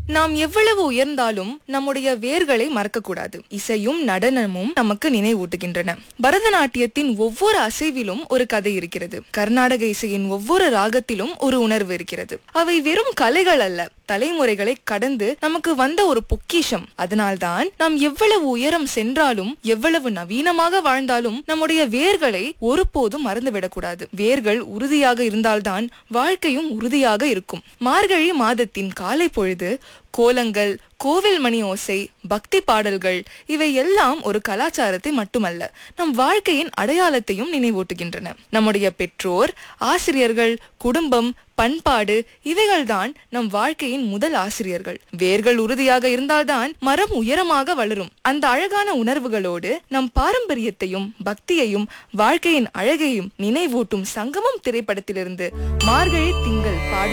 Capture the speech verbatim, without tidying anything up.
நாம் எவ்வளவு உயர்ந்தாலும் நம்முடைய வேர்களை மறக்கக்கூடாது. இசையும் நடனமும் நமக்கு நினைவூட்டுகின்றன. பரதநாட்டியத்தின் ஒவ்வொரு அசைவிலும் ஒரு கதை இருக்கிறது. கர்நாடக இசையின் ஒவ்வொரு ராகத்திலும் ஒரு உணர்வு இருக்கிறது. அவை வெறும் கலைகள் அல்ல, தலைமுறைகளை கடந்து நமக்கு வந்த ஒரு பொக்கிஷம். அதனால்தான் நாம் எவ்வளவு உயரம் சென்றாலும், எவ்வளவு நவீனமாக வாழ்ந்தாலும் நம்முடைய வேர்களை ஒருபோதும் மறந்துவிடக்கூடாது. வேர்கள் உறுதியாக இருந்தால்தான் வாழ்க்கையும் உறுதியாக இருக்கும். மார்கழி மாதத்தின் காலை பொழுது கோலங்கள், கோவில் மணி ஓசை, பக்தி பாடல்கள் இவை எல்லாம் ஒரு கலாச்சாரத்தை மட்டுமல்ல, நம் வாழ்க்கையின் அடையாளத்தையும் நினைவூட்டுகின்றன. நம்முடைய பெற்றோர், ஆசிரியர்கள், குடும்பம், பண்பாடு இவைகள்தான் நம் வாழ்க்கையின் முதல் ஆசிரியர்கள். வேர்கள் உறுதியாக இருந்தால்தான் மரம் உயரமாக வளரும். அந்த அழகான உணர்வுகளோடு நம் பாரம்பரியத்தையும் பக்தியையும் வாழ்க்கையின் அழகையும் நினைவூட்டும் சங்கமம் திரைப்படத்திலிருந்து மார்கழி திங்கள் பாடல்